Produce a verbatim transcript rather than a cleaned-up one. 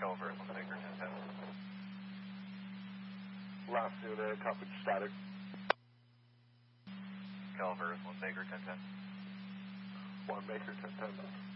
Calvert, one Baker, ten ten. Last unit, copy static. Calvert, one Baker, ten ten. one Baker, ten ten.